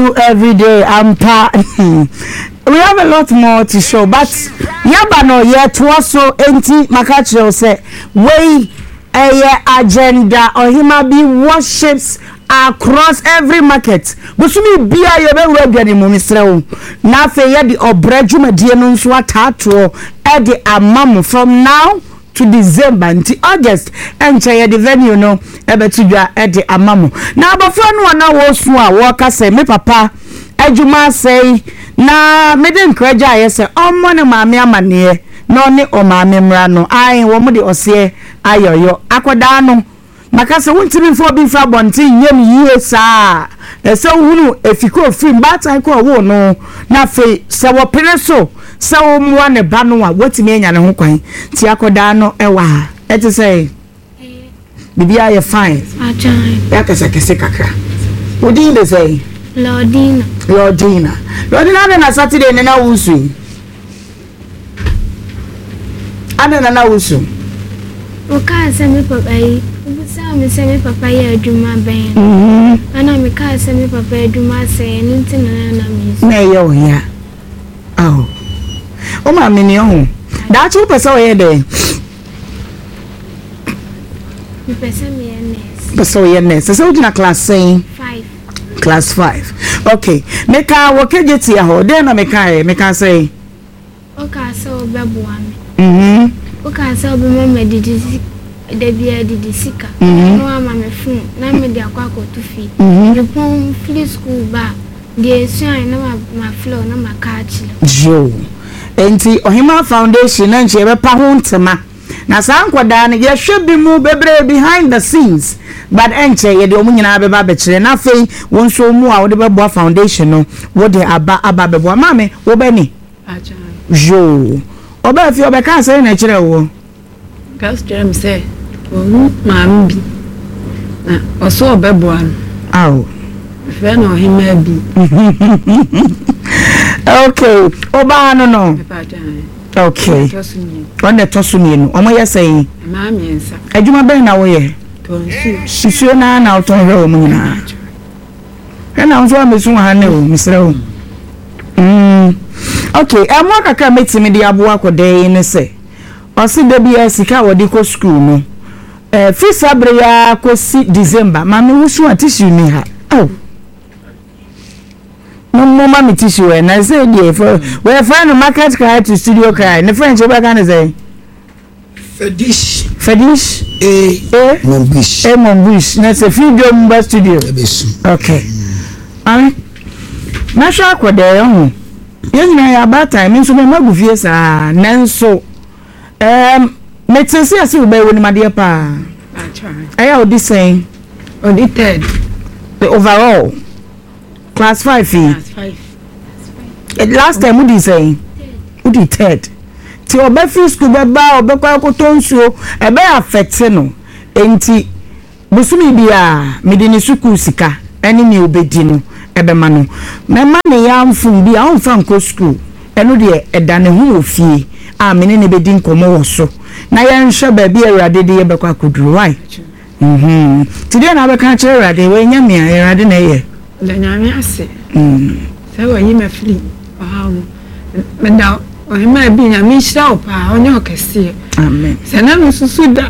you every day. We have a lot more to show, but yaba no yet was so empty. Makacho say way agenda or hima be worships across every market. Busumi bia ye be ready ni mo misrewo. Na fe ye di obrejuma die no nso atato e di amam from now to December until August enche ye the venue no e betudwa e di amam. Na abofra no na wo su a wo ka say me papa adwuma say na meden kraja ye say ommo ne maame amane no ne o maame mra no ai wo mo de ose ayoyo akoda no makase wontimi fo bi fa bonti nyem yie saa ese hunu efiko film batan ko wo no na fe se wo pere so se wo mwa ne ba no a wotimi anya ne ho kwan ti akoda no ewa eti say bibia ye fine ajan ya kese kakra wodi de say Lordina na Saturday na wusu ana na wusu oka semi papa yi ubusa mi semi papa yi adwuma ben ana mi ka semi papa adwuma se ni ntina na mi na yo ya o ma mi ni ohun da chu pesa o ye de mi pesa mi nurse pesa o ye nurse so na class 5 class 5 okay meka wo kejeti ya ho de na meka say oka so bebo ami oka so be mama didi de bia didi sika no ama me fun na me de akwa akotu fi me pon free school ba de suan na ma flow na ma catch jo enti ohima foundation na nche be pa ho ntema na san kwada na ye hwebi mu bebre behind the scenes but enche ye de omunyina be ba be kire na fei won so mu a wo de be boa foundation no wo de aba be boa mame wo be ni aja jo oba fi oba kan say na kire wo gas jam say o mam bi na oso oba boa no aw fe no hima bi okay oba no okay on the tosumi no omo yesay ma miensa adwuma ben na wo ye Shisho na uton rewo munyina. Kana unso amesu ha ne o misrewo. Okay, amwa kaka metimi di aboa kode ne se. Osi de bia sika wodi ko school no. Fi sabre ya ko si December, mami wusu atissue ni ha. Oh. No mami tissue e na say dey for we find market cry to studio cry. Ne French we can say Fedish Monbush na se video mba studio okay na sha kwode ho yenyina ya ba time nso me magufie sa nanso metese ase ube woni made pa aya odi sen odi third the overall class 5 last time udi sen udi third ti obefi school beba obekwa kotonsuo ebe affect no enti busumi bia medini suku sika eni ni obedi no ebe ma no mema ne yamfum bia onfa nko school eno de eda ne hu ofie a mene ne bedi nkomo wo so na yenhwe ba bia awrade de yebekwa koduru why ti de na beka kire awrade we nya me awrade na ye le nyame ase se wo yi me free menda ohima bi nya mi hira opa onye okese amen se na no susu da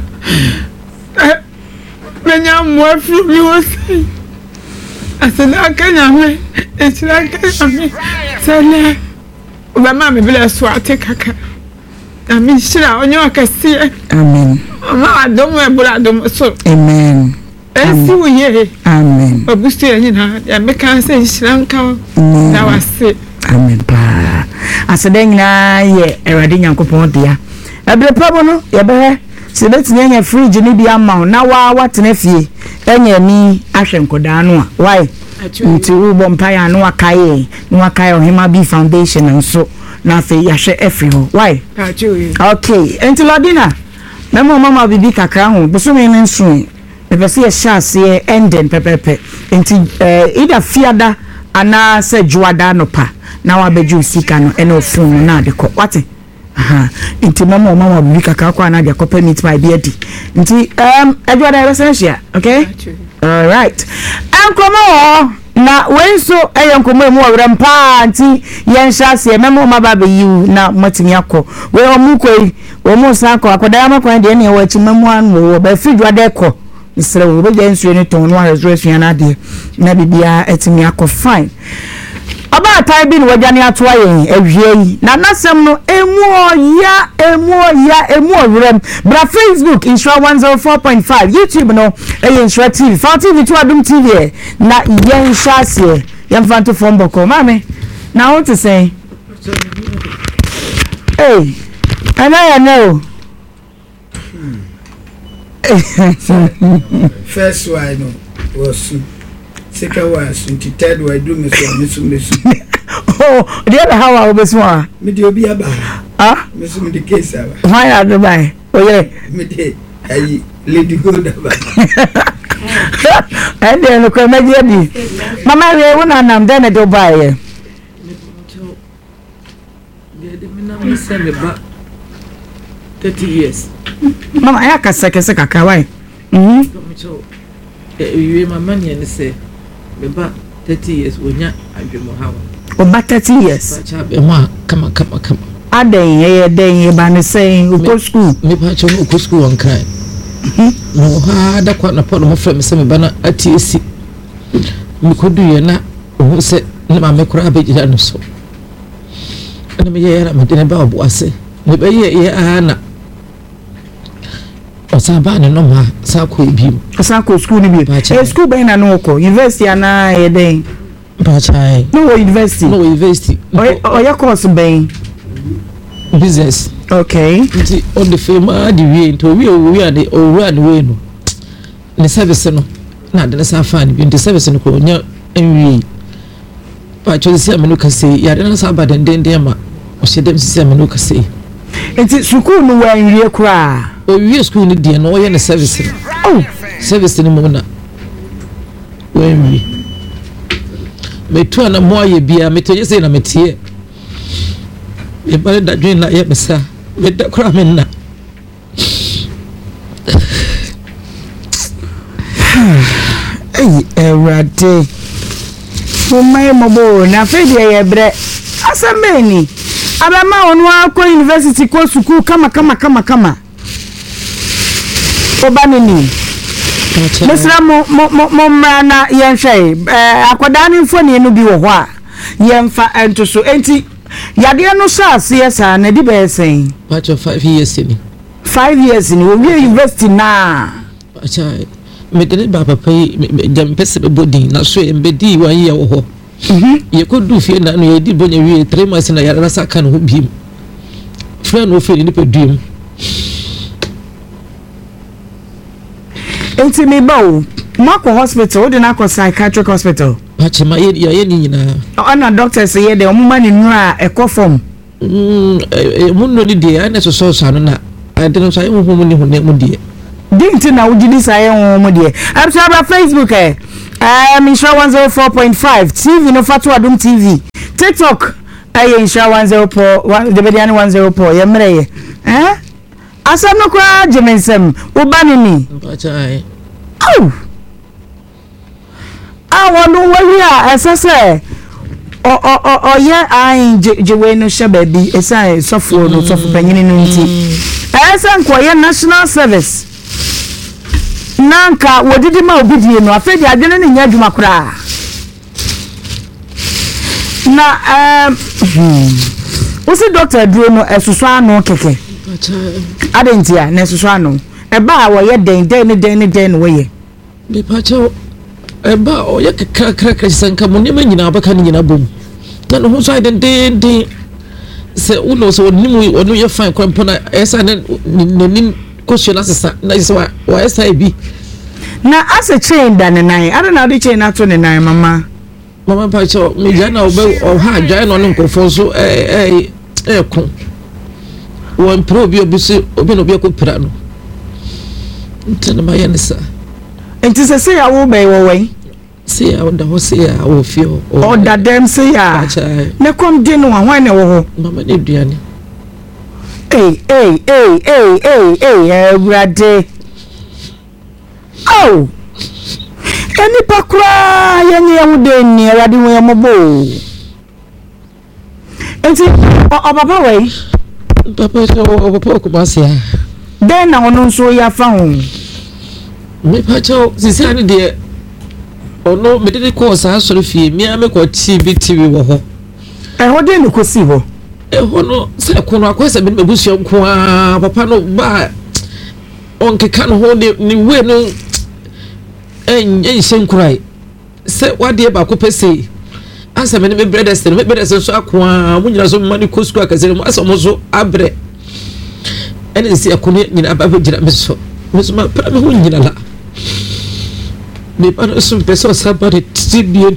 menya mo afri mi wo sei asena kanya me etira kanya me sele oba ma me bele so atekaka na mi hira onye okese amen ma adomo e bula adomo so amen esi wo ye amen obustu nyina ya meka se hira nka na wase amen pa aseden na ye erade nyankopon dia ebre pabo no ye be se betine nya fridge ni bi ama na wa watene fie enya ni ahwe nkoda no a why nti wo bompa ya no akaye no akaye ohima bi foundation nso na fe ya hwe efri ho why okay enti Lordina memo mama bibi kakra ho busumi ni nso ebese ye hyase enden pepepe enti ida fiada ana se juada no pa na wa beju sika no ene ofun na de ko wate inti mama bibi kakra kwa na de ko pa meet by beadi inti ejuada essential okay all right ankomo na when so eyenkomo emu awrem pa anti yen hyase memo maba be yiu na matimi akọ we omukoi omu sanko akoda makwan de ne wachi memu anu wo ba fidwa de kọ isre wo be je nsuo ni ton no resurrection na de na bibia etimi akọ fine aba tai bi ni wajani atoa yen awie na nasem no emu awrem bra Facebook Insure 104.5 YouTube no Insure TV Fa TV to Adum TV na yen hyase yen fanto from boko mame na what to say hey I know first one was second one third one do me so oh the other how I was one me dey obi aba me so me dey case aba why are you buy oh yeah me dey ayi lady gold aba and then look at me mama we wona nam den dey buy here the me say me ba 30 years mama ya kasa kaka why we mama ne say me ba 30 years wonya adwemo hawo oba 30 years kama aden ye ba ne say uko school me ba cho uko school on kan no ha da kwa na polo mo frame say me ba na atiesi me kodu ye na o se na ma me kura abegida no so na me ye na me de ba obo ase me ba ye ana osaba ne no ma sa ko bi sa ko school ni bi school ben na no ko university ana ye den ba chai no university o ya course ben business okay on the fame the way to we are the way no the service no na de sa fan bi the service no ko nya enwi ba cho se amenu ka se ya de na sa ba den ma o se dem se amenu ka se enti school no wa enwie kura o wi school ni de no o ye na service oh service ni mo na wenwi me tu na mo ye bia me to ye se na me tie e ba da dwen na ye besa me da kura me na ei erade o mai mobo na fe de ye bre asameni abama onu akọ university ko school kama obanini mesra mo mrana yenhwe akoda ni mfoni no bi wo ho a yemfa entoso enti yade no shase yesa na di be sen batch of 5 years ni 5 years ni we university na acha me de ba papa jam pese do body na so embedi wa ye wo ho ye ko du fie na no ye di bonya wi 3 months na yara sa kan ho bim friend wo fie ni pedum enti me bawo mako hospital o de na ko psychiatric hospital acha ma ye ni nyina ana doctors ye de omuma ni nura ekofom munno ni de ana so sanu na ade no so ye hu ni hu ne mu de dinti na ujidi saye mu de absaba Facebook Insure 104.5 TV no Fatu Adum TV TikTok Insure 104 the Bediani 104 yemreye asam no kwa jemensem ubanini acha wonu wawia esese ye ai jewe no shebabi esai sofo no sofo panyini no nti esa nko ye national service nanka wodidi ma obidie no afedi adwene ne nya adwuma kura na usi doctor duro no esusu anu keke adentia na esusu anu eba wo ye den wo ye be pacho eba o ye krakra sanka mo ne manyina abaka ne nyina bom na no ho so den se uno so nimu onu ye fine kwampo na esa ne question asesa na is wa esa bi na asa chain da ne nai I don't know the chain ato ne nai mama pacho me jana obe o ha join no nkofo so ko won probi obi so obi no bi ko pra no ntena ma ye ne sa enti se ya wo be wo wen se ya da ho se ya wo fio o da dem se ya ne kom di no hwan ne wo ho mama ne duane Brade. Oh, Any pakra, young day, I do a mobile. And see, Papa way. Papa, then I want to show your phone. Me pacho, Sisani dear. Oh no, me didn't cause us so few. Me, I make what TV wo. I hold in the cosivo. Oh no, say a corner question, me bush your papa no ba. Onke can hold ni we no. En same cry. Say what dear Bacope say. Answer me, brothers, and make better so aqua. When you are so money, Cosco, as almost abre. And see a connect in a baby, Miss my Pamela. Me pan some person somebody tribute.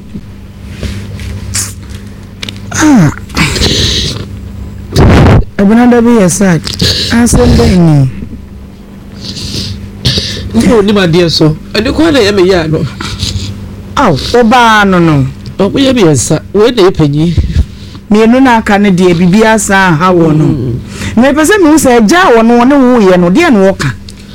I will not be a sad. Answer me. No, my dear, so and the corner am a yano. Oh, Oba, no. Oh, we have a sir. Where they penny. Me no na kana de bibia sa ha wo no. Me pese me say ja wo no wo ye no de no woka.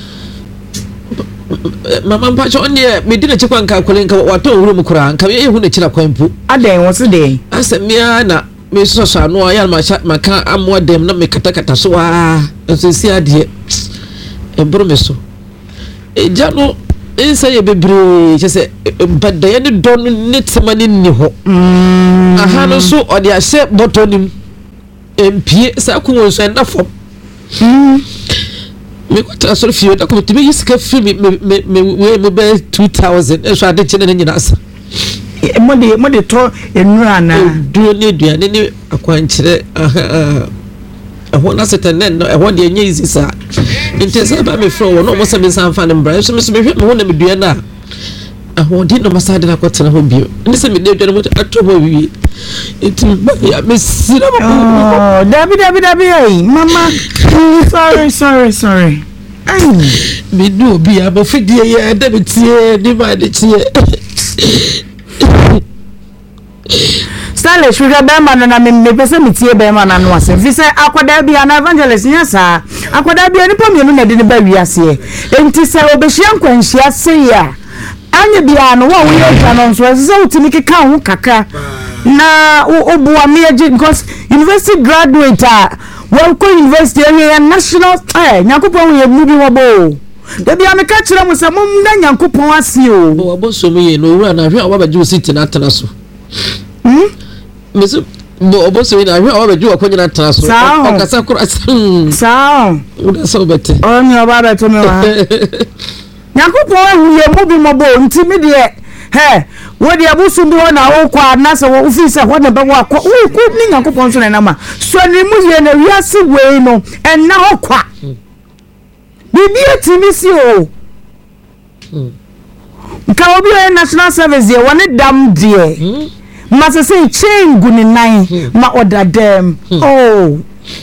Mama mpacho onye me di na chekwa nka kwole nka wato wuru mu kura nka ye hu na chira kwampu. Adan wo se de. Asemia na me so anu ya maka amwa dem na me katakata so a nsisi ade. Ebro me so. Eja no ensa ye bebre chese badda ye ne don netmani ni ho. Aha no so ode ahye botonim. Empie sa kunwo so na fom. Me kwata so fie da komiti me yisika fi me be 2000 eso ade chene nyina asa. Mo de to enura na duo ne duane ne akwankyere ho na setanen no ho de enye izisa. Intesa ba me fro no mo se me sanfa ne mbra so me hwe me ho na me dua na ho di no masade na kwatena ho bio ne se me de dua no ato ho wi itim ba ya me sira oh dabi ai mama sorry me do bi abofidie ya da betie di ba de tie Stale shuga bema no na me pese metie bema na no ase fi se akwada bia na evangelist nya sa akwada bia ni pomienu na de ne ba wiase enti se obehia nkwanhia se ya anya bia no wo ye twa no so se utimi keka ho kaka na obuwa meje because university graduate welcome university area national nyakopon ye mu bi wo bo da bia me ka kire mo se mo na nyakopon ase o wo bo so me ye no wura na hwe a wa ba ju city na tena so Misu bo so ina hwe awa beju akonya na so okasa kura sao uda so bete onye oba beto me wa Nyankopon ahu ye mu bi mobo nti me de wo de abusu bi wona wo kwa na se wo fi se ho na be wo akwa wo ku ni Nyankopon so na ma so ni mu ye na wiase we no en na ho kwa bibi etimi si o nka obi o national service ye woni dam de must say chain guni nine ma order them oh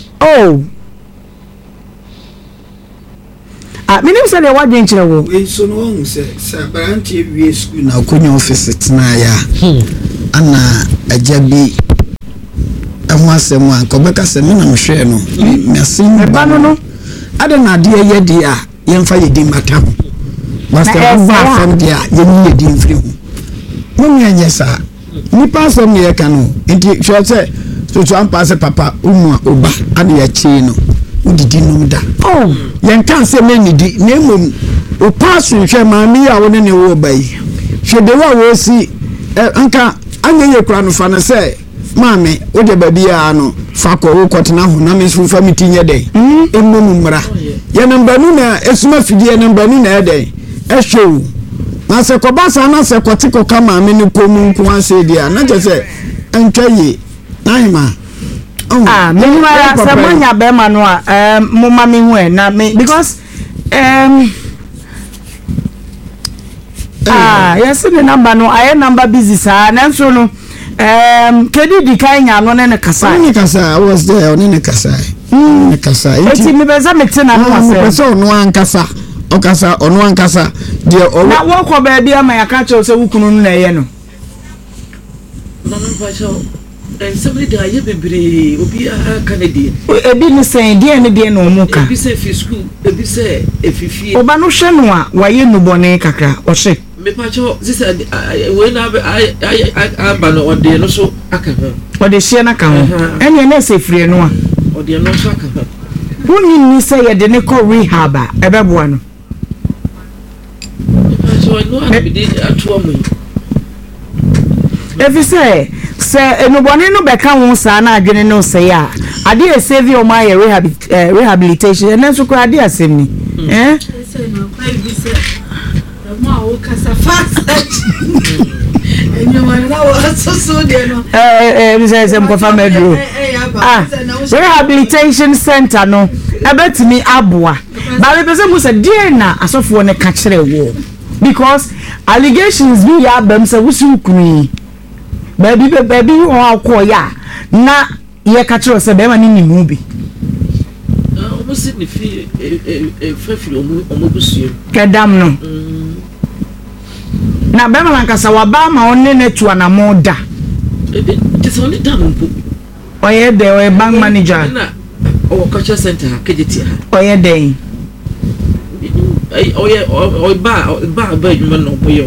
minim say the wadwen kire wo we so no won say branch we school na konya office tena ya ana ajabi amwasem an ko beka se me na mhwe no me asin ba no ada na de ye de a yemfa ye di mata ho master ba fam de a ye ni di mfiri ho mo nya nyesa ni pastor me ye kanu enti sure say so am pass papa umu oba ade ya chi no udidi num da yen kan se me ni di na emom o pass hwe ma mi ya woni ne wo bai hwe de wo si anka anya ye kura no fa na say maame o de baby ya no fa ko wo kotena ho na me so fa mi tinye de emom mra ye namba nu na esuma fidie namba nu na ede ehwe na se ko basa na se ko tiko kama me ni ko mu nko ase dia na je se antwaye na hima me mara se monya be ma no mo ma me hu na me because yes the number no I number busy sa na so no kedi di kan nya no ne kasa ni kasa I was there on ne kasa ne kasa eti me be za me tina no ase so no ankasa okasa ono ankasa de na wo ko ba bia ma yaka che se wukunu no na ye no mama pacho somebody da ye bebre obi a Canadian ebi ni sen de no mu ka ebi se fi school ebi se efifie oba no hwe no a waye nubone kakra o hye me pacho this when I ban or de no so aka ho o de hye na ka ho ene na sefrie no a o de no so aka ho woni ni say ye de ne ko rehab a ebeboa no so no na be de ato amu efi say enubone no beka wo sa na adwene no say a ade e save o my rehabilitation ene so ko ade asem ni say no quite be say ma o kasa fast enyo na wa so de no mi say mko famedro rehabilitation center no abetimi aboa ba be pese mu say die na asofo ne ka kire wo because allegations bi ya bam say wusu kuni baby o akọ ya na ye ka kire say be ma ni nimu bi o si ni fi fefiri o busuo kedam no na be ma nkasa wa ba ma onne netu ana moda just only dam mpo oye de oye bank manager na o culture center kejeti ha oye de oye ba adwuma no boye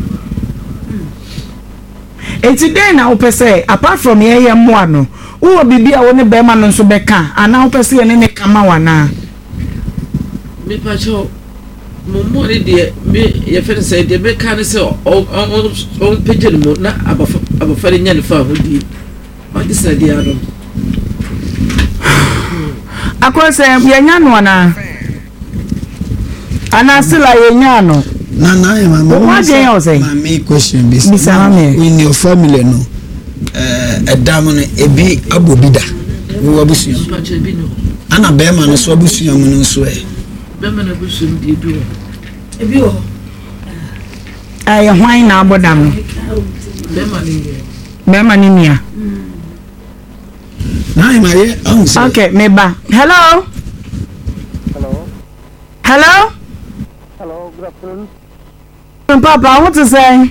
enti den na opese apart from ye moa no wo bibi a wo ne be ma no so beka ana opese ne kama wana me pacho mo re de me ye fe say de be kan say o pejel mo na abafare nya ne fa hodi o di say dia do akose ye nya no ana sila ye nya no na ya mama what dey you say my question be in your family no edam no ebi abobida wo abusu pacho bi no ana be ma no so abusu am no so bema na busu ndi du ebi wo ay hwan na abodam bema ni mia na ma ye okay meba hello good afternoon papa what to say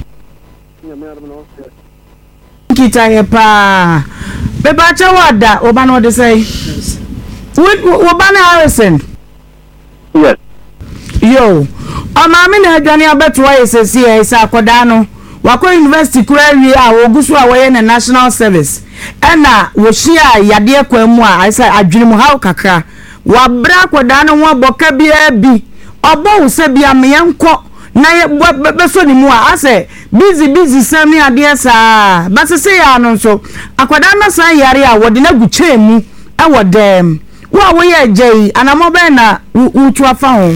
kita ye pa beba chawada oba no de say oba na Harrison yes yo o ma me na adwane abeto wa yesesi e sa akoda no wako university kura wi a ogusu a woye na national service ena wo hia yade kwa mu a I say adwene mu hawo kakra wa bra akoda no ho boka bia bi obo wo se bia me yenko na beso ni mu a ase busy sami ade sa ba se ya no so akoda na san yare a wode na guche mu e wodem wo ye jei anamo be na utu afa ho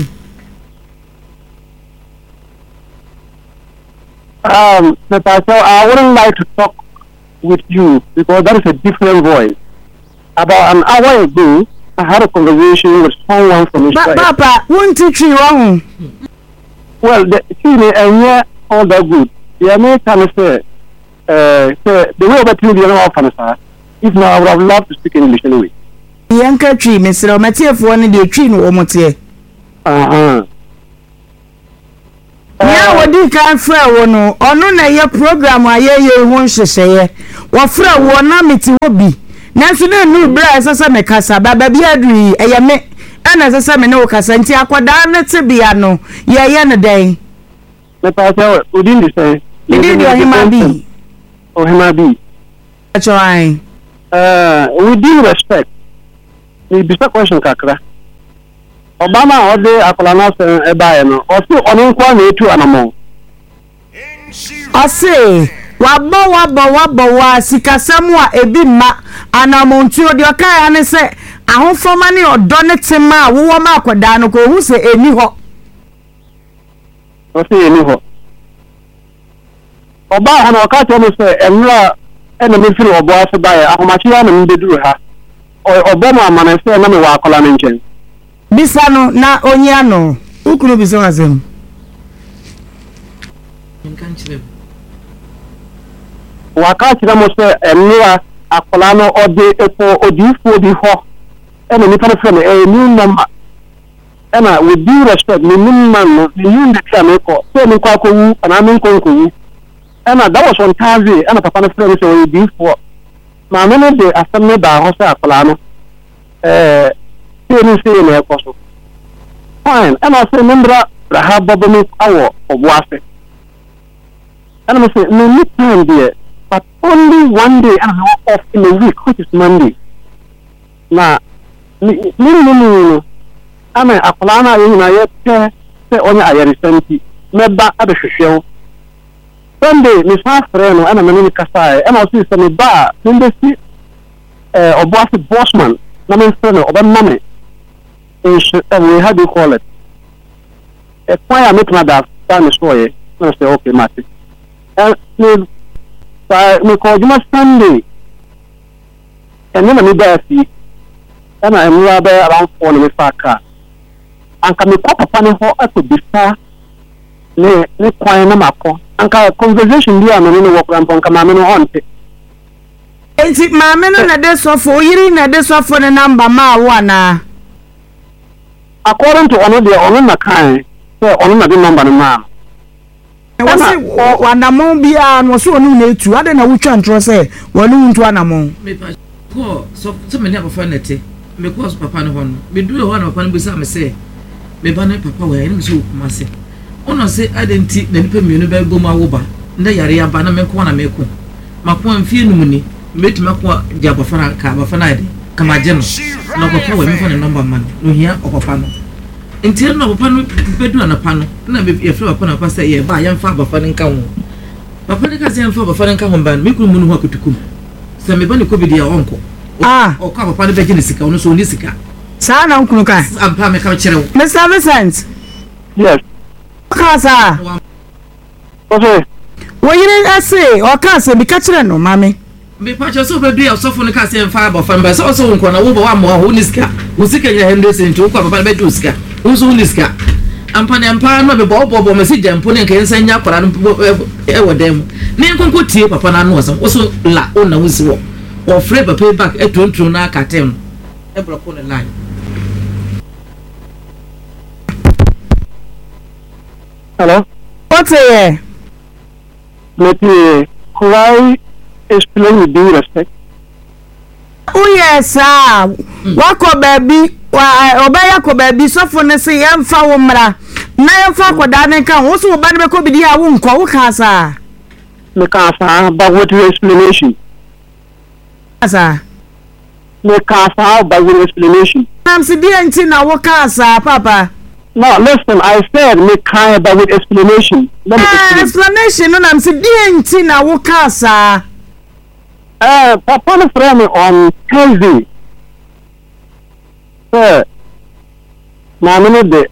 Natasha, I wouldn't like to talk with you because that is a different voice. About an hour ago, I had a conversation with someone from Israel. Papa, won't teach you wrong. Well, and all that good. The American say, the way that you know, if not, I would have loved to speak English anyway. Yanka tree, Mr. Mattia, for one in the tree, no motier. Yeah, what do can fry one or no, your program, I hear you won't say, what fry one amity will be. National new brass as a mecassa, baby, adri, a yame, and as a semino cassanti, aquadana tibiano, yan a day. Natasha, within the say, you did your human being. Or human being. That's why. With due respect, the best question, Kakra. Obama or the Apolanas Ebayano, or still on inquiry to animal. I say, wabo sikasamwa ebima anamontuo de okai ane se ahofoma ne odonetima wo ma akoda no ko hu se eni ho o se eni ho oba hono ka to no se enra ene me firi obo ase bae ahomachi ya na mbeduru ha obo ma amana se na me wa akola ne nchen bisano na onya no ukunu biso azem wakati mo se enra akola no ode epo odifu di ho ene ni tane fene new number ena with due respect ni man no ni yinde tia me ko so ni kwa ko wu ana me ko wu ena that was on Thursday ena papa no fene se we odifu ma me no de asem ba ho se akola no ni se ne ko so fine ena se membra rahab bobo mi awo obuase And I say, no need time there, but only one day and I'm off in a week, which is Monday. Now, no. I'm a plan in a year, say only I resent it. Never at the show. Sunday, Miss Half Friend, and I'm a Kasai, and I'll see some bar, in the seat, or Bossman, no friend of a money. And how do you call it? A choir make my dad stand story. I say, okay, Matty. And me call you Sunday. And then I'm there, see, and I'm rather around 4 in the car. And come up upon a whole to be far. Ne choir na mako. And conversation there, I'm in the walk and come on. Is it my men on a desk of 4 years in a desk of for the number ma one? According to another on the kind, on the number man. I say one among be and was so new to. I don't know which one to say. One to one among. So many have a fanity. Because Papa one. We do one upon Bissam say. Me banner Papa where I so massy. Ono say I didn't take the Pemuni Boma Woba. Ndayaria Bana Mekwana Meko. Makwan few money. Mate Makwa Jabafana Kabafanide. Kamajeno. No Papa where me for the number man. No here or Papa. Until no Papa bedu na pano. Na be e flow upon a pastor ye ba yan fa Bafana nka. Papa ne ka se yan fa Bafana nka ho ban. Me ku munu ho akutukum. Se me bani ko bi dia onko. O ka Papa ne be gine sika ono so ni sika. Sa na nkunu ka. Ampa me ka kire wo. Mr. Vincent. Yes. Kasa. Okay. Wo yire ase o ka se bi ka kire no mame. Me pa cho so be dua so fo ne ka se yan fa Bafana ba so so nko na wo ba wa mo ho ni sika. Wo sika ya hende se nti wo ka Papa be du sika. Uso uniska ampane ampa no be bobo message ampo ne kan sanya kwara no e wodem ne nkonko tie Papa na no so uso la ona wusi wo free pay back e tontro na akatem e block on the line. Hello, What's it? let me why explain with due respect. Oh yes, sir. Wako baby obaya ko baby sofo ne se yemfa wo mra na yemfa koda ne kan wo so ba ne ko bidi a wo nko wo ka sa Me ka sa ba what your explanation. sa Me ka sa ba your explanation. am se di enti na wo ka sa papa. No, listen, I said me ka ba with explanation. Let me explain. Explanation no am se di enti na wo ka sa Papa no friend me on Thursday. Na me de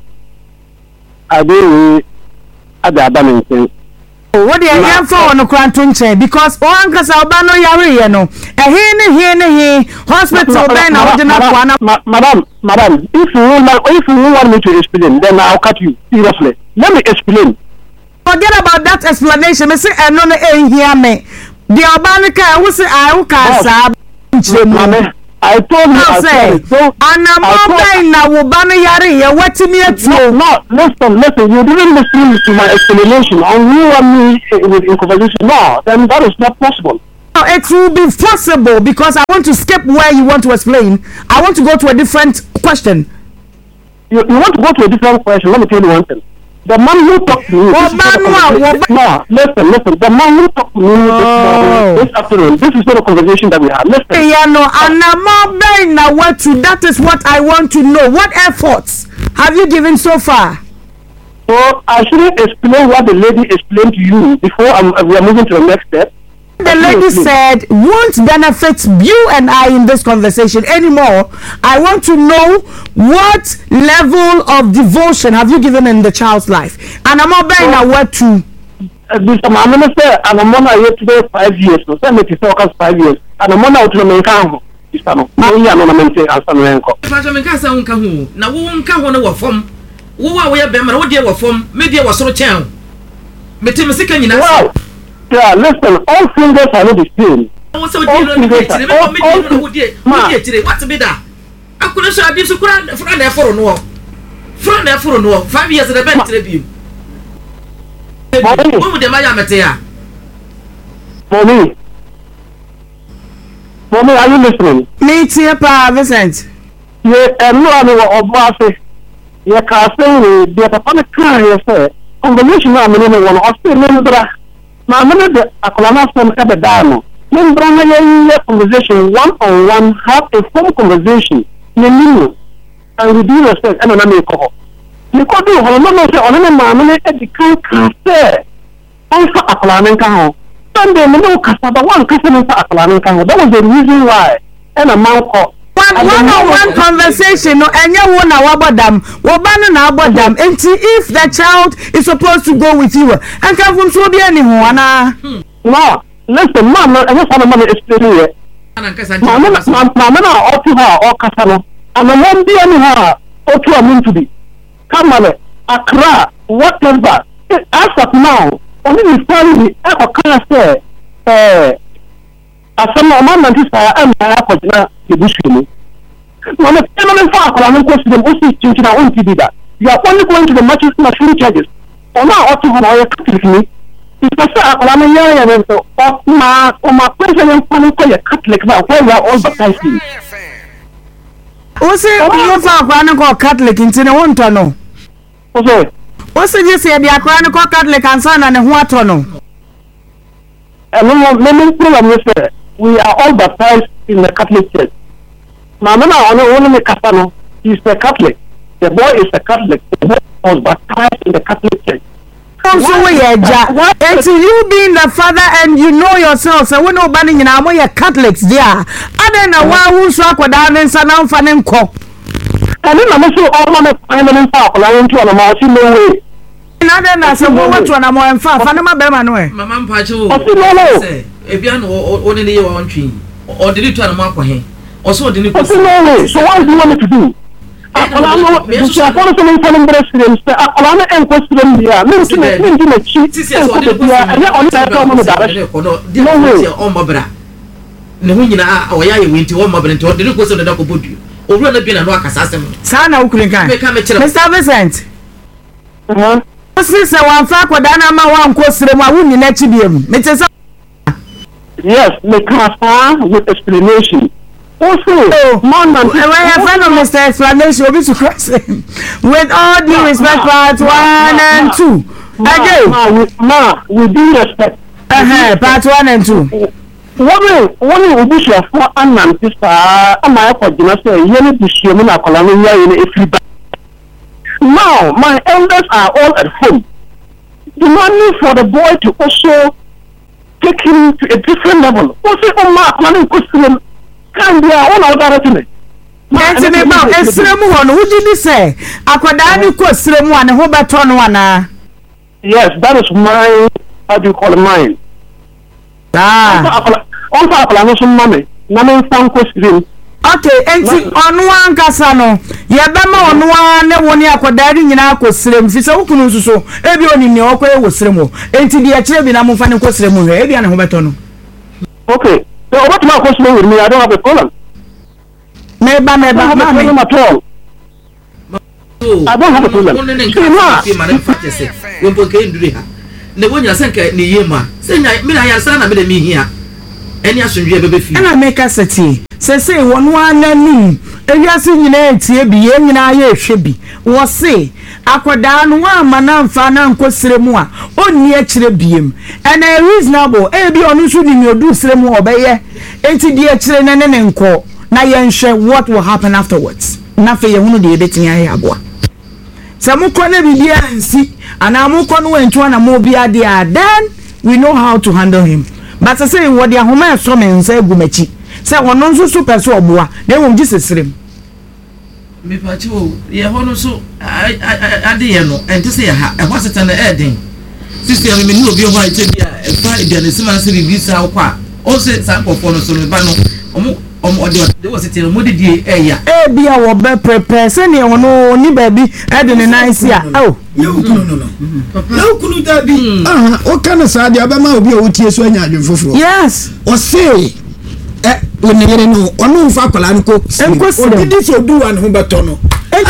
ade ada balance. what dey yemfa wo no kwanto nche because o ankasa oba no yare ye no he hospital ben na wo de na kwa na Madam, if you want me to explain, then I'll cut you seriously. Let me explain. forget about that explanation. Me say eno no hear me. The Obanika who say I who can sa I told you I said so. And I'm not na wo ba no yare ye wati me atu. No, listen, you didn't listen to my explanation on you and me in conversation. No, then that is not possible. No, it will be possible because I want to skip where you want to explain. I want to go to a different question. You want to go to a different question. Let me tell you one thing. The man who talked to me. No, listen. The man who talked to me this afternoon. This is not a conversation that we have. Listen. Yeah, no, and I'm not what to. That is what I want to know. What efforts have you given so far? So I shouldn't explain what the lady explained to you before we are moving to the next step. The lady said won't benefit you and I in this conversation anymore. I want to know what level of devotion have you given in the child's life, and I'm not buying a word to. This I'm say I'm on here today 5 years. So say me to focus 5 years. And I'm on out to make count. This time, no, you are not meant to answer me. Father, me kasa unka hu. Na wo unka ho na wo fom. Wo wa we be ma wo de wo fom. Me de wo soro chen. Me te me sika nyina. Wow. Yeah, listen, all fingers are not the same. All fingers are what be that? I couldn't show abuse for an effort no. From there for no 5 years at the bench review. What would the Maya Matea? Mommy, are you listening? Me too, Pa Vincent. Yeah, and no one of Bossy. You can't say the Papa can't say. Conversation, I'm in one of the Mamma the Akolana from Ebedano. Then Brahma conversation one-on-one, have a phone conversation. And with due respect, and I'm a call. You could do on a mamma at the cancer. Also, Akolana. Sunday, no customer, one customer for Akolana. That was the reason why. And a man called. One conversation, no, and you won't know about them. What banana about them? And if the child is supposed to go with you, and come from so be anyone. No, listen, Mama, I just want to explain it. Mamma, or to her, or Casano, and I won't be anyhow, or to a moon to be. Come on, Accra, whatever. As of now, only the family, I can't say, as some moment is and I the bush. No, the element for a question was teaching our own to do that. You are only going to the machine charges. Or now, ought to have a Catholic. It's a Akolana or my president for a Catholic now, where we are all baptizing. What's it? You for Catholic in Tinawontono? What's it? You say the Akolana Catholic and son and what no? And problem is we are all baptized in the Catholic Church. Mama, only Casano, he's a Catholic. The boy is a Catholic. The boy was baptized in the Catholic Church. So you being the father and you know yourself, so we're not banning in our Catholics there. I don't know why who's rock with down and son of an co. And then I'm also all my family pop, I went to a machine no way. Another so what to an more and far, Fanama Bermano. Mamma Pacho, if you are only the one tree, or did you turn a mark for him? Also, didn't you? So what do you want me to do? I want to tell him president. I want to question here. Maybe a cheat. No, you went to one mother and told the question of the Dr. Budu. Or rather, been a rock assassin. Sana Ukulinka. Mr. Vincent. What's this? One fact with Anama one question. I wouldn't let you be. Yes, make us with explanation. Also, I have found Mr. Explanation will be to cross him. With all due respect, part 1 and 2. Ma, with due respect. Part 1 and 2. One will be sure for Annan, sister, and my apologies, you be sure in a colony in a free. Now, my elders are all at home. The money for the boy to also take him to a different level. Also, Mark, money costume. Can be our own authority. Yes, that is my, how do you call it, mine? Also, money. None found question. Okay, and on one Casano, Yabama on one, one year, Quadari in our slim, Fiso, so everyone in your way was slim. And to the achievement, I'm finding question, maybe and Hobetono. Okay. So what my question with me? I don't have a problem. Maybe I don't have a problem at all. I don't have a problem. And I make us a tea. Say one name. If you are seeing in a should be. Was say, Aquadan one manam fanan cosremua, only actually beam. And a reasonable, be on shooting your do sremo obey. Ain't it dear children and co. Now you share what will happen afterwards. Nothing you won't be dating a yabwa. Some corner be there and see, and I'm going to one more be there. Then we know how to handle him. But I say what their home is from and say Gumechi. Say one non so super so boa, they won't just slim. Me pacho, ye hono so I did no, and to say I was an adding. Sister, I mean, no be white a fight the Siman visa or qua. Also, sample for us on the banner. There was a tell what did ye be our bed person, you know, ni baby, adding a nice year. Oh, no. No, could that be? What kind of sad Abama will be a tears when you're for? Yes, or say. When you know, or no Facolanco, and this will do one Humbertono. And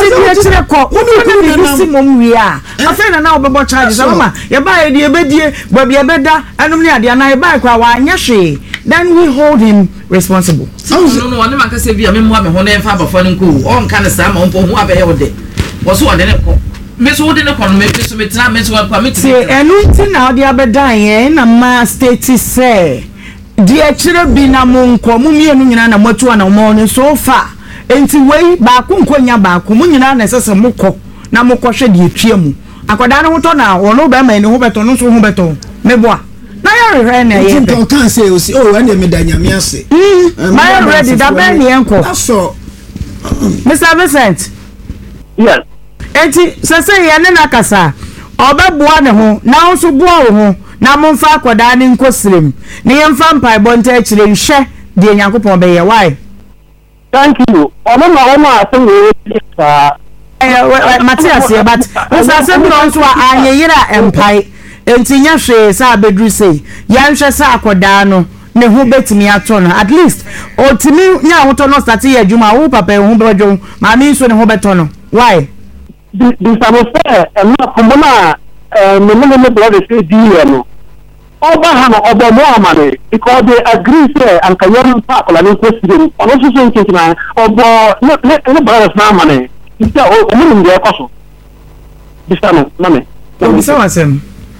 we are. I find now about charges. You buy the bed, but be a better, and only at the night back while Yashi. Then we hold him responsible. No, no, I can say, be a memoir, Hone Faber for cool, all kind of Sam on who have a day. Was what then? me so wode ne kono me so metra me so kwa me see enu ti na odi abedan ye na ma state say die kire bi na mo nko mu mienu nyina na motu na mo ne so fa enti wei ba ku nkonya ba ku mu nyina na sese mokọ na mokọ hwe die twa mu akoda no hoto na wono ba ma ni ho beto no so ho beto meboa na ya rehwe na ye nti kan say o si o we na me da nyame ase ma ya ready da ba ni enko so Mr. Vincent yes enti sese ye ne na kasa obeboa ne ho na ho so boa wo ho na momfa akoda ne nkosrem ne yemfa mpai bonta akire hwe de Nyankopon be ye why thank you ono na ono asenwe Matthias but Mr. Sembro nso anyeyira empai enti nya hwe sa bedru sei yanhwe sa akoda no ne ho betimi ato no at least otimi nya hoto no start ye adwuma wo papa ho bedwo ma mi nso ne ho beto no why this say na komona me brother say di no oba ha no obo mo amane because they agree say an kayon pa ko la ni president ono so so nti na obo ne brothers na amane isi o mo ndi ekoso bisano mame so wasem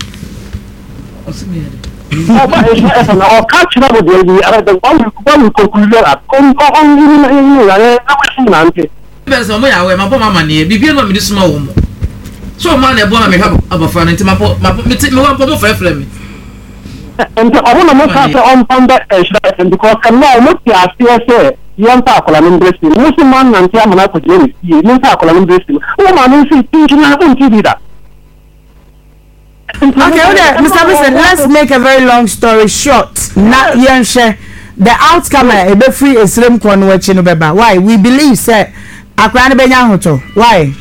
oba esa na o catch na bo dey ara the one conclude at on ni na we na nte bezo mo ya we ma bo mama ne bibie no me disuma wo mo so ma na bo na me habo abafa nti ma me wa bo fa frɛ me and I want to say on that because can now look at say yanta akola no ndresi musu man na ntia mana ko jeni yanta akola no ndresi o ma no si tinki na unti dida. Okay, Mr. Vincent, let's make a very long story short. Na yenhwe the outcome e be free Islam kwon wachi no beba. Why? We believe say akra ne benya hoto. Why?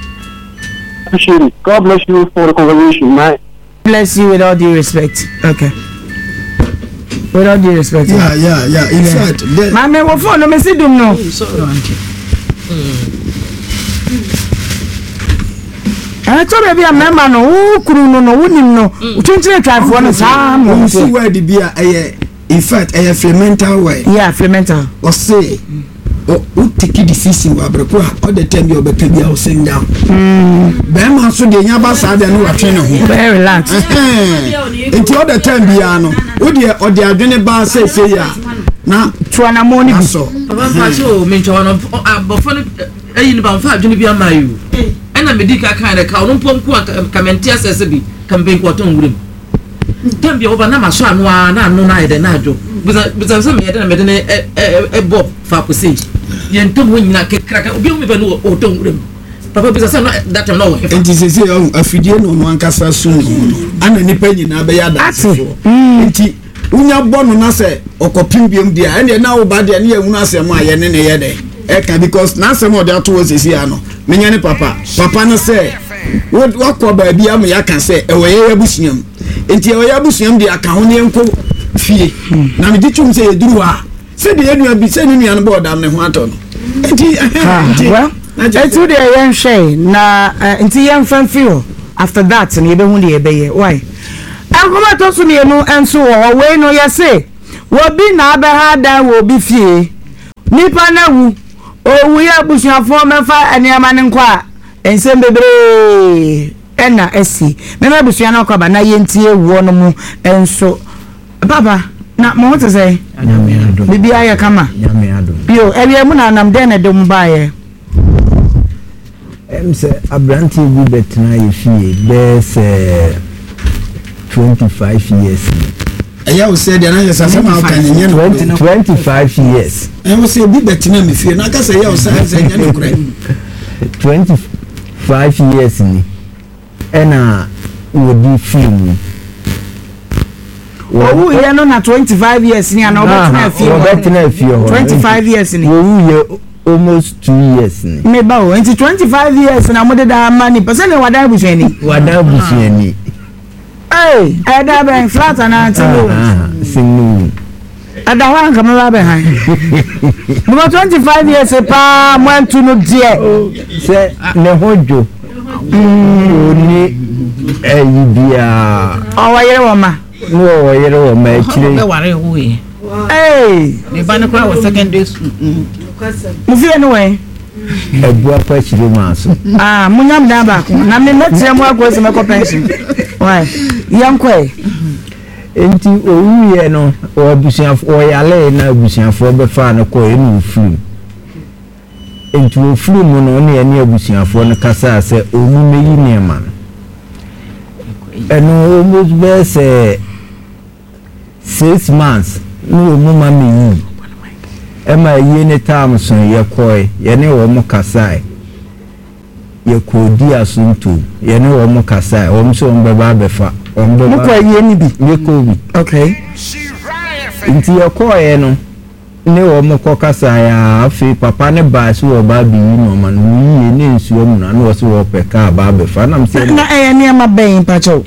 God bless you for the conversation, man. Bless you with all due respect. Okay. With all due respect. Yeah. In fact, my man, what for? No, me see them no. I told you a member no, kuru no, wouldn't know. 20 try for one time. See where the beer, in fact, a fermental way. Yeah, fermental. Or say, o take decision wa breko all the time you be pay o sing down be ma so de nya ba sa de no watwe ne ho very relax enti all the time bia no o de adwene ba say ya na tuana moni bi so baba pa so me ntwa no abofo no ayi ni ba mfa adwene bi amayu ena medika kan de ka no pomku kamenti asese bi campaign ko ton wurim tambia oba na ma so anu na anu na ide na adwo bisa so me ide na me de ne bob fa ko sei yentom ho nyina kekraka obi me be no o ton wurim papa bisa so that time no enti sese afidie no no ankasa so no ana nipa nyina be ya da so enti unya bonu na se okopim biem dia ene na wo ba dia ne ehunu asem a ye ne ye de eka because na asem o dia to wo sesi ano menya ne papa no se wo kwa ba bia am ya kan se e wo ye abusuam enti e wo ye abusuam dia ka ho ne enko fie na me ditum se eduru ha se de enu abi se nunu an board am ne ho ato no enti well enti de yen hwe na enti yen fan feel after that ne be hu de e be ye why akoma to so ne no enso wo we no ye se wo bi na be ha dan wo bi fie nipa na wu owu ya busuafo mefa aniama ne nkwa ensem bebre ena esi mema busua na kwaba na yentie wo no mu enso baba na mo to say bibi aye kama bio ewie mu na nam den de mu baaye say abranti bi betna ye fie be 25 years eya o say dia na ye sasa ma kan nye no 25 years e o say bi betna me fie na ka say ya o say nye no kure 25 years ni ena wo di film wo ye no na 25 years ni ana obetna fie 25 years ni wo ye almost 2 years ni me ba o enti 25 years na mo de da mani person wada busuani hey ada ben flat na antino sinu ada wan kama ba be han mo 25 years pa mo antu no die se ne hojo ni eyi bia o wa yere wo ma no wa yere wo ma kire be ware ho yi hey me ba ne kwa wo secondary school mo fie no we ebu akwa chiri maso munyam da ba ko na me metre mu akwa se meko pension why yankwe enti owuye no obusuafo oyale na abusuafo be fa no ko enu firi enti ofiri mu no ne ene abusuafo no kasa se onu meyi nema eno almost be say 6 months no mu ma me ema yene tam so ye koy ye ne wo mo kasai ye kodi asuntu ye ne wo mo kasai wo so mbe ba befa wo mbe ba ko ye ni bi ye ko bi okay nti ye koy no ne wo mo ko kasai afi papa ne ba so wo ba bi no ma no ye ne nsuo mu na no wo so wo peka ba befa na mse na eye ne ma ben pacho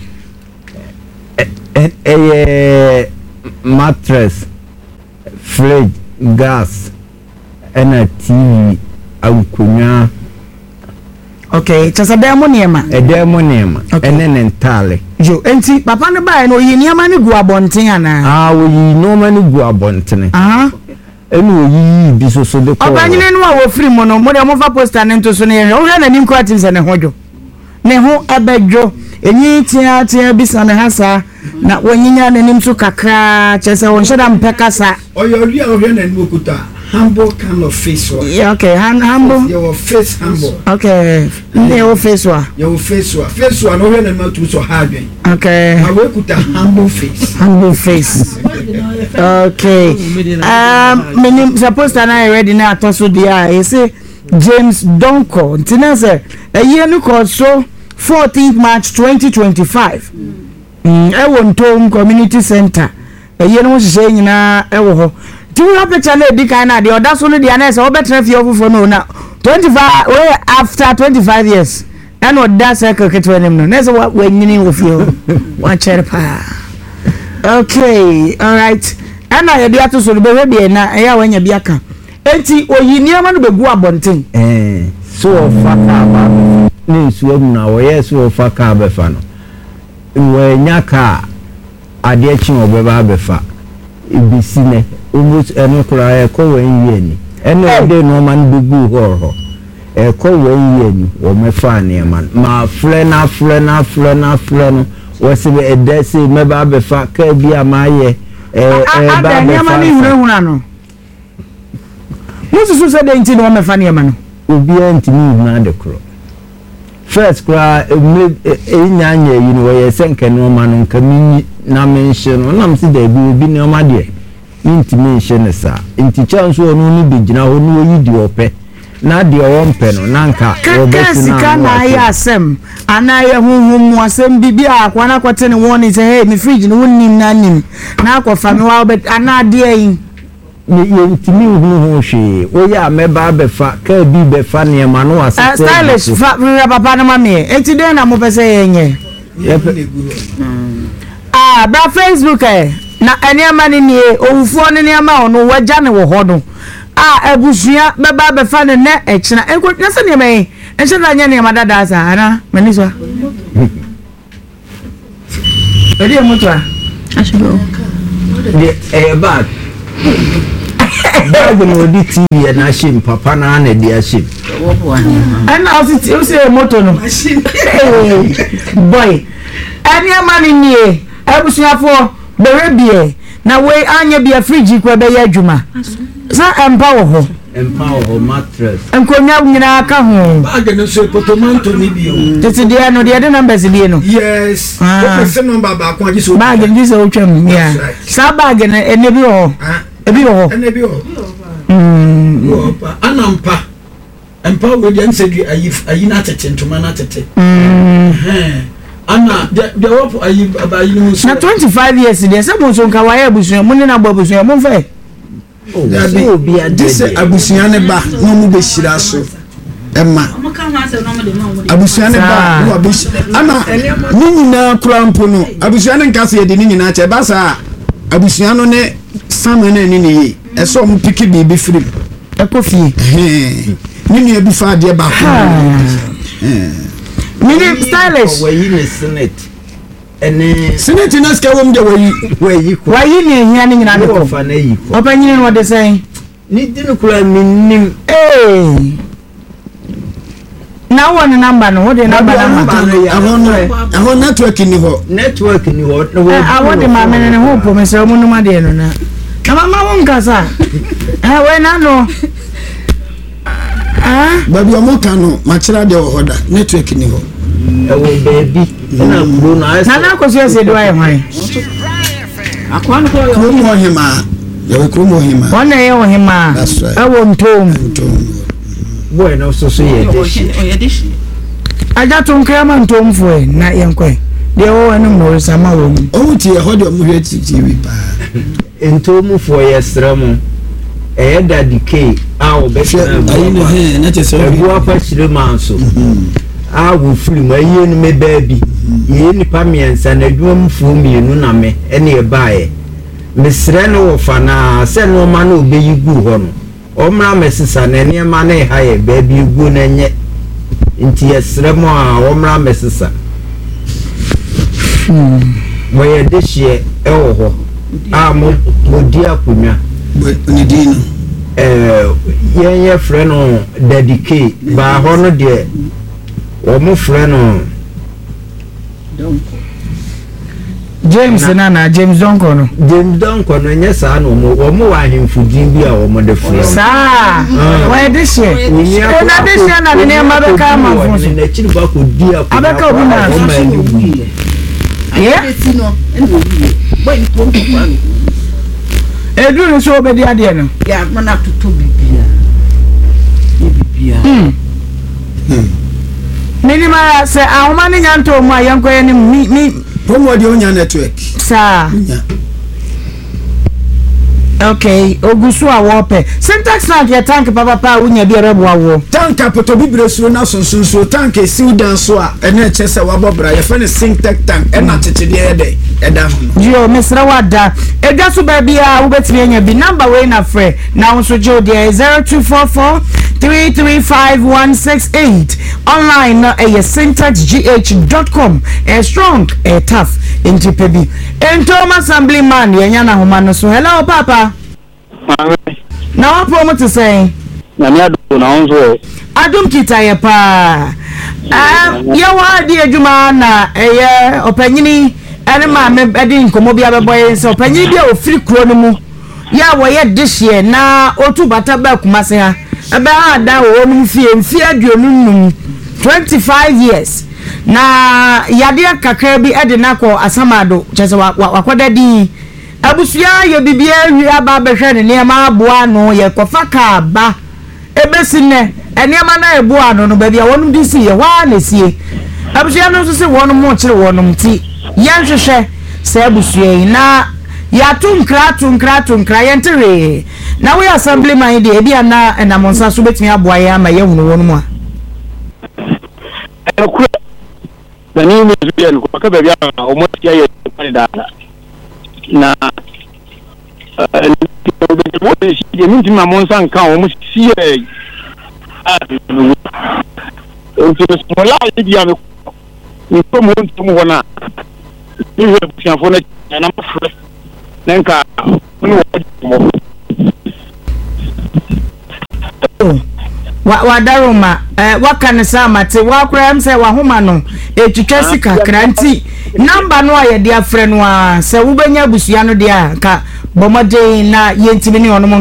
mattress fridge gas and TV akunya okay chasa demo niema and then entirely jo enti papa ne ba no yi niema ne gu abonten ana wo yi no ma ne gu abonten enu yi bi so de ko obanyine no a wo free mo no mo de mo fa poster ne nto so ne wo hwe na nim kwati se ne hojo ne ho abedwo enyi tia bisa ne hasa na wonyinya nanim so kakra chese won sheda mpekasa oyori a ohwe na nim okuta humble kind of face wa yeah okay humble your face humble okay your face wa no ohwe na nim so hardwen okay na we kuta humble face okay menim supposed to na ready na atoso dia e say James Donko ntina say eye no call so 14th March 2025 Ewontom Community Center eye no hye nyina ewo ho ti wo picture na edika na de oda so no de na se obetra fie ofofo no na 25 way after 25 years and oda circle ketwe nim no na se wanyini wo fie wa cherpa okay all right ana ye dia to so be we be na eya wanya bi aka enti oyi niama no begu abonten so ofaka ba ni nsuo mu na wo yes ofaka abefa no we nyaka ade chi obeba abefa ibisine almost eno kura e ko we yeni eno ade no man begu ho e ko we yeni wo mefa ne man ma fle na no wo se be edese meba abefa ka bia ma ye ba abefa ni hurehura no musu se de nti no mefa ne man no obi antimi na de kro first kra enyanya yi no ye senke no ma no nkami na mention no nam si da bi ne ma de ntimi mention sa nti chance no ni bigina ho no yi di ope na de o mpe no nanka obesi na ya asem ana ye hunhum asem bibia akwa na kwete ne woni say hey me fridge no wonnim na nim na akwa me wa obet ana de yin ye ntimi hu hwe o ya meba befa ka bi befa ne ma no ase stylish papa na mame enti den na mo pese yenye bra Facebook na eniama ni nie owufo ne niama ono waja ne wo hodo abusua beba befa ne na ekina enko na se ne me enche na nya ne ma dada sa ana maniswa edi emotwa ashibo de bad bag no di TV na shim papa na na di ashim and also you say moto no boy eniama ni nie abusuafo berebie na we anya bia fridge kwa be ya adwuma sa empower ho mattress enkonya nyina aka ho bag no so potomanto ni bio tete dia no dia de numbers bi no yes o se number ba ko ajiso bag ndi se o twam ya sa bag na ene bi ho ebi ho ene bi ho anampa empa we dia nse ayi na tete ntoma na tete ana de wopo ayi abayi no so na 25 years dia se mo so nka wa ya busu mo ni na bo busu mo fe so bia dise abusuan ne ba no mu be hira so emma abusuan ne ba no be ana ni nyina krampo no abusuan ne nka se ye de ni nyina che ba sa abusuan no ne samene ni ni e so mu piki bibi free e ko fie ni ni ebi fa de ba ko mini stylish we yi ne senate ene senate na ska wom de wayi ni ehia ni nyina de ko fa na yi ko opanyin no de sen ni dinu kula minnim na one number no what the number ahon network ni ho I want the mama ne ho po me se mo no ma de no na mama won kasa we na no baby omoka no machira de ho da network ni ho baby na bro na ko se do ai hwan akwan ko yo mo hima yo ko mo hima wona ye wo hima awo ntom boy no so ye dishi aja to nkrama ntom fo na yenkwe de wo enu mo sama wo o ti e ho de mo hwe TV pa ntom fo ye sramo da decay awo be ayi no he na che so ebu apa chire manso awo film ayi no me baby ye nipa miensa na adwum fu mienu na me ene e baaye mesre no wo fa na se no ma na obeyi gu ho no omra mesisa na ene ma na ha ye baby gu na nye nti yesre mo a omra mesisa mo ye de hie e wo ho mo di akunwa ni dino ye frɛ no dedicate ba ho no de wo mo frɛ no James na James Donko no nye saa no wo mo wa ahemfudin bi a wo mo de frɛ saa wa de hye na de hye na ne ma be ka ma fo so na chiri ba ko di akwa abeka obi na ye sino endo boy ni pom kwa no edu ni so obedi ade no ya mana tutu bibia nini ma se ahoma ni nyanto mu ayanko ye ni mi pomo de onya network sa okay ogusu awope syntax na ke tank papa unya bi rebo awo tank apoto bibire suro na sonso tank esiu dan so a ene chese wabobra ye fa ne syntax tank ena chechede ede eda ho yo mesra wada edwa so ba bia wo betimi anya bi number we na frɛ na wo so jo de 0244 335 online na syntaxgh.com strong tough into pebi entoma assemblyman yenya na homa no so hello papa na wa promo to say na mi adu na onzo adum kitaye pa ye wa di adwuma na eye opanyini ene ma me edi nkomo bia beboye se opanyini bia ofiri kuro no mu ya wo ye dishie na otu bata ba kuma se ha ebe ha da wo no mfie aduonum 25 years na yade kakra bi ede nakọ asamado chese wakoda di abusua ye bibia wi aba behwe ne ne ma aboa no ye kofa ka ba ebesine enema na eboa no ba bia wonum di si ye wa na sie abusua no so se wonum mo kire wonum ti yanhwehwe se abusua yi na ya tunkra yentere na we assemblyman de bia na monsa so betimi aboa ye ama ye hunu wonum a the name is bien ko ka be bia o mo tia ye da na mo ye min tin ma mon san kan o mo si e o to so la ye bia me ko mo ntum ho na ni we bia fo na na ma fre nenka no wa daruma waka ne sama te wa kura mse wa homa no etwitwa sika kranti number no aye dia frɛ no a se wo benya busua no dia ka bomode na yentimi ne ono